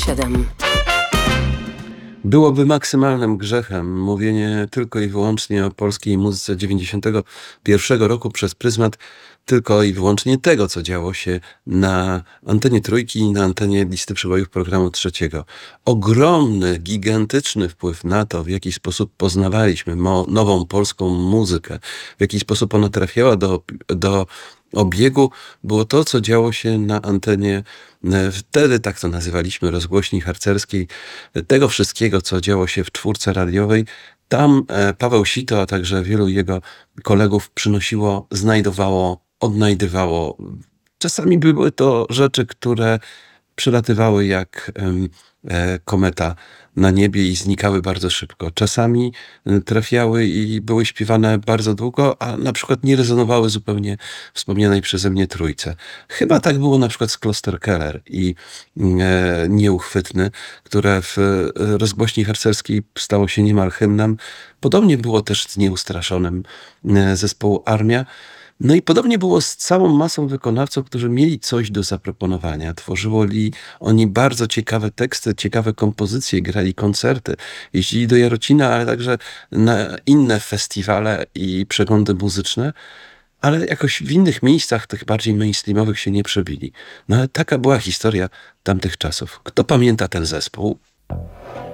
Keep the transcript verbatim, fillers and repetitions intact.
siedem. Byłoby maksymalnym grzechem mówienie tylko i wyłącznie o polskiej muzyce dziewięćdziesiątego pierwszego roku przez pryzmat tylko i wyłącznie tego, co działo się na antenie Trójki i na antenie Listy Przebojów programu trzeciego. Ogromny, gigantyczny wpływ na to, w jaki sposób poznawaliśmy mo- nową polską muzykę, w jaki sposób ona trafiała do, do obiegu, było to, co działo się na antenie, e, wtedy tak to nazywaliśmy, rozgłośni harcerskiej, tego wszystkiego, co działo się w czwórce radiowej. Tam e, Paweł Sito, a także wielu jego kolegów przynosiło, znajdowało, odnajdywało. Czasami były to rzeczy, które przelatywały jak em, e, kometa na niebie i znikały bardzo szybko. Czasami e, trafiały i były śpiewane bardzo długo, a na przykład nie rezonowały zupełnie w wspomnianej przeze mnie trójce. Chyba tak było na przykład z Kloster Keller i e, Nieuchwytny, które w e, rozgłośni harcerskiej stało się niemal hymnem. Podobnie było też z Nieustraszonym e, zespołu Armia. No i podobnie było z całą masą wykonawców, którzy mieli coś do zaproponowania. Tworzyli oni bardzo ciekawe teksty, ciekawe kompozycje, grali koncerty, jeździli do Jarocina, ale także na inne festiwale i przeglądy muzyczne, ale jakoś w innych miejscach, tych bardziej mainstreamowych, się nie przebili. No ale taka była historia tamtych czasów. Kto pamięta ten zespół?